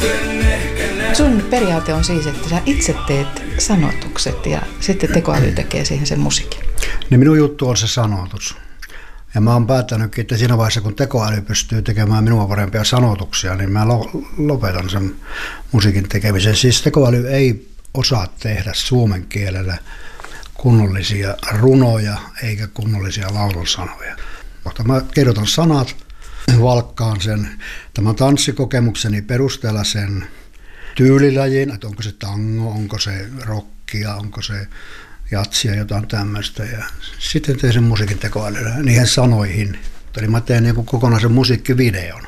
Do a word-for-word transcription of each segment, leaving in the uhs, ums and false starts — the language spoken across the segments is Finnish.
Sun periaate on siis, että sä itse teet sanotukset ja sitten tekoäly tekee siihen sen musiikin. Niin minun juttu on se sanotus. Ja mä oon päättänytkin, että siinä vaiheessa kun tekoäly pystyy tekemään minua parempia sanotuksia, niin mä lopetan sen musiikin tekemisen. Siis tekoäly ei osaa tehdä suomen kielellä kunnollisia runoja eikä kunnollisia laulunsanoja. Mä kirjoitan sanat, valkkaan sen tämän tanssikokemukseni perusteella sen tyylilajin, että onko se tango, onko se rockia, onko se jatsia, jotain tämmöistä. Ja sitten teen sen musiikin tekoälyllä niihin sanoihin. Eli mä teen niin kuin kokonaisen musiikkivideon.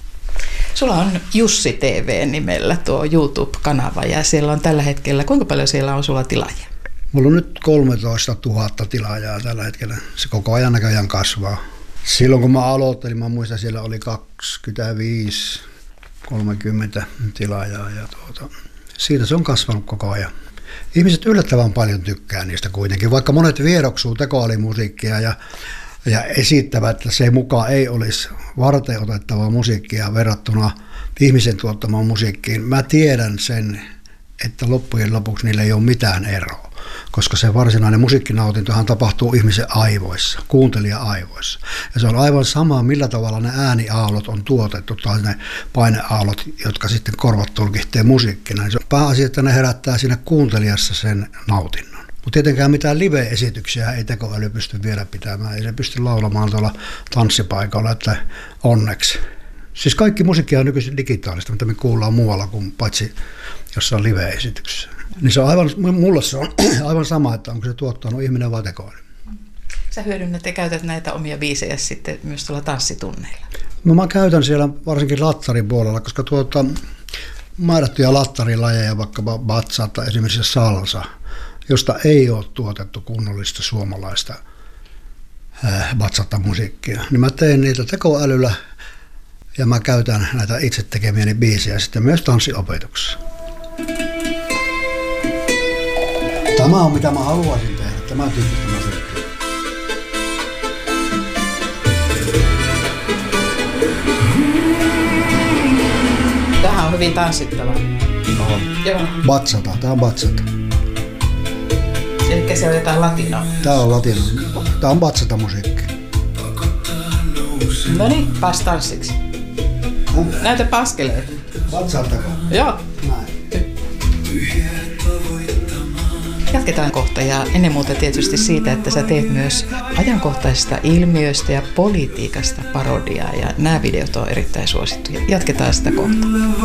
Sulla on Jussi T V-nimellä tuo YouTube-kanava ja siellä on tällä hetkellä, kuinka paljon siellä on sulla tilaajia? Mulla on nyt kolmetoista tuhatta tilaajaa tällä hetkellä. Se koko ajan näköjään kasvaa. Silloin kun mä aloittelin, mä muistan, siellä oli kaksikymmentäviisi kolmekymmentä tilaajaa ja tuota, siitä se on kasvanut koko ajan. Ihmiset yllättävän paljon tykkää niistä kuitenkin, vaikka monet vieroksuu tekoälymusiikkia ja, ja esittävät, että se mukaan ei olisi varten otettavaa musiikkia verrattuna ihmisen tuottamaan musiikkiin. Mä tiedän sen, että loppujen lopuksi niillä ei ole mitään eroa, koska se varsinainen musiikkinautintohan tapahtuu ihmisen aivoissa, kuuntelija-aivoissa. Ja se on aivan sama, millä tavalla ne ääniaallot on tuotettu tai ne paineaallot, jotka sitten korvat tulkitsee musiikkina. Se on pääasia, että ne herättää siinä kuuntelijassa sen nautinnon. Mutta tietenkään mitään live-esityksiä ei tekoäly pysty vielä pitämään, ei se pysty laulamaan tuolla tanssipaikalla, että onneksi. Siis kaikki musiikkia on nykyisin digitaalista, mitä me kuullaan muualla kuin paitsi jossain live-esityksessä. Niin se on aivan, mulle se on aivan sama, että onko se tuottanut ihminen vai tekoäly. Sä hyödynnät ja käytät näitä omia biisejä sitten myös tuolla tanssitunneilla. No mä käytän siellä varsinkin lattarin puolella, koska tuota määrättyjä lattarilajeja, vaikka bachata, esimerkiksi salsa, josta ei ole tuotettu kunnollista suomalaista bachata-musiikkia, niin mä teen niitä tekoälyllä ja mä käytän näitä itse tekemiäni biisejä sitten myös tanssiopetuksessa. Tämä on mitä mä haluaisin tehdä, tämä tyyppistä musiikkia. Tämähän on hyvin tanssittava. Oho. Joo. Bachata, tämä on bachata. Eli se on jotain latinoa. Tämä on latino. Tämä on bachata-musiikki. No niin, pääs tanssiksi. Näytä askeleet. Bachatako? Joo. Näin. Jatketaan kohta ja ennen muuta tietysti siitä, että sä teet myös ajankohtaisista ilmiöistä ja politiikasta parodiaa ja nämä videot on erittäin suosittuja. Jatketaan sitä kohta.